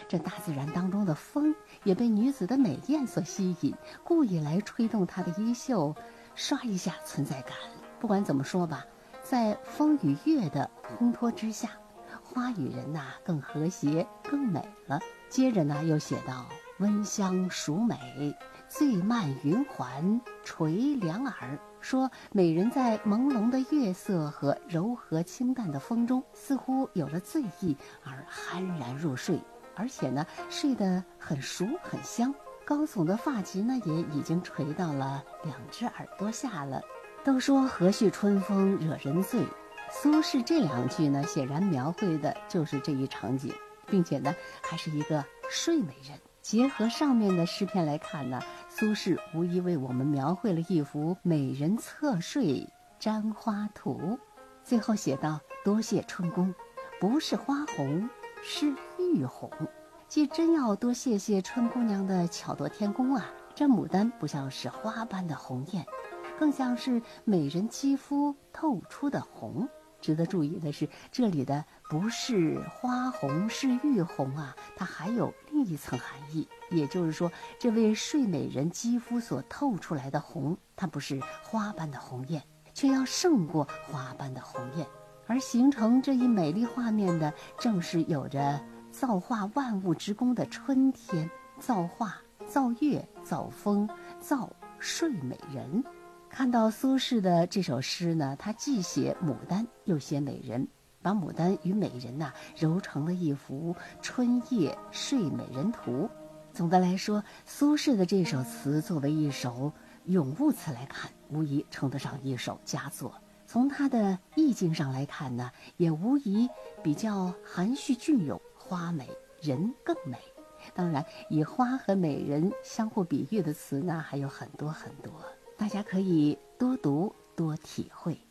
这大自然当中的风也被女子的美艳所吸引，故意来吹动她的衣袖，刷一下存在感。不管怎么说吧，在风与月的烘托之下，花与人更和谐更美了。接着又写到温香属美，醉漫云环垂两耳，说美人在朦胧的月色和柔和清淡的风中，似乎有了醉意而酣然入睡，而且睡得很熟很香。高耸的发髻也已经垂到了2只耳朵下了。都说和煦春风惹人醉，苏轼这2句显然描绘的就是这一场景，并且还是一个睡美人。结合上面的诗篇来看苏轼无疑为我们描绘了一幅美人侧睡沾花图。最后写道：多谢春宫，不是花红，是玉红。既真要多谢谢春姑娘的巧夺天工这牡丹不像是花般的红艳，更像是美人肌肤透出的红。值得注意的是，这里的不是花红是玉红它还有另一层含义，也就是说，这位睡美人肌肤所透出来的红，它不是花般的红艳，却要胜过花般的红艳。而形成这一美丽画面的，正是有着造化万物之功的春天，造化、造月、造风、造睡美人。看到苏轼的这首诗他既写牡丹又写美人，把牡丹与美人揉成了一幅春夜睡美人图。总的来说，苏轼的这首词作为一首咏物词来看，无疑称得上一首佳作。从它的意境上来看也无疑比较含蓄隽永，花美人更美。当然，以花和美人相互比喻的词还有很多很多，大家可以多读多体会。